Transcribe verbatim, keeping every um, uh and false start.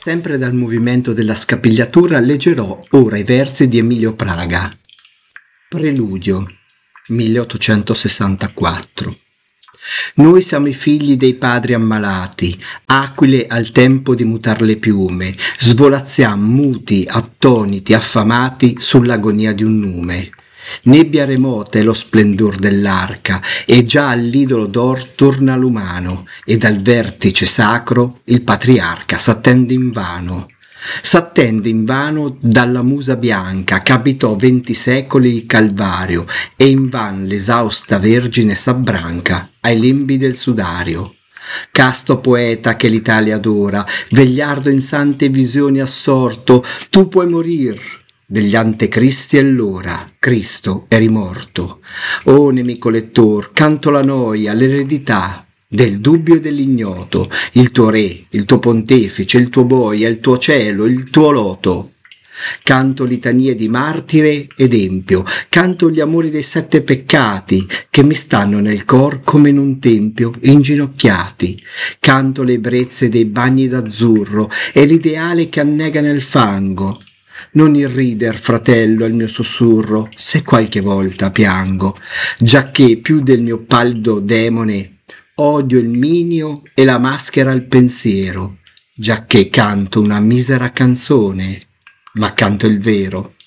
Sempre dal movimento della scapigliatura leggerò ora i versi di Emilio Praga. Preludio, milleottocentosessantaquattro. Noi siamo i figli dei padri ammalati, aquile al tempo di mutar le piume, svolazziam muti, attoniti, affamati sull'agonia di un nume. Nebbia remota è lo splendor dell'arca, e già all'idolo d'or torna l'umano, e dal vertice sacro il patriarca s'attende invano. S'attende invano dalla musa bianca ch'abitò venti secoli il Calvario, e invan l'esausta vergine s'abbranca ai lembi del sudario. Casto poeta che l'Italia adora, vegliardo in sante visioni assorto, tu puoi morir degli antecristi e l'ora Cristo è rimorto. O nemico lettor, canto la noia, l'eredità del dubbio e dell'ignoto, il tuo re, il tuo pontefice, il tuo boia, il tuo cielo, il tuo loto. Canto litanie di martire ed empio, canto gli amori dei sette peccati che mi stanno nel cor come in un tempio inginocchiati. Canto le ebbrezze dei bagni d'azzurro e l'ideale che annega nel fango. Non irrider, fratello, al mio sussurro, se qualche volta piango, giacché più del mio pallido demone odio il minio e la maschera al pensiero, giacché canto una misera canzone, ma canto il vero.